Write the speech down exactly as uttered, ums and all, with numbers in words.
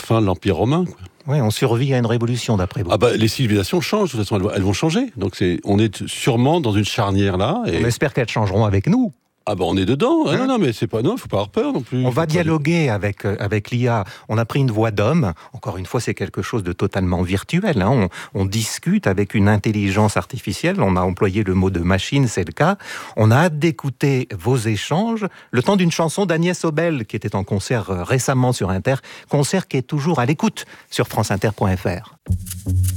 fin de l'Empire romain, quoi. Oui, on survit à une révolution, d'après vous. Ah bah, les civilisations changent, de toute façon, elles vont, elles vont changer. Donc c'est, on est sûrement dans une charnière là. Et... On espère qu'elles changeront avec nous. Ah bah on est dedans. Ah Hein non, non, mais c'est pas, non, faut pas avoir peur non plus. On faut va pas... dialoguer avec, euh, avec l'I A. On a pris une voix d'homme. Encore une fois, c'est quelque chose de totalement virtuel. Hein. On, on discute avec une intelligence artificielle. On a employé le mot de machine, c'est le cas. On a hâte d'écouter vos échanges. Le temps d'une chanson d'Agnès Obel, qui était en concert récemment sur Inter. Concert qui est toujours à l'écoute sur france inter point f r.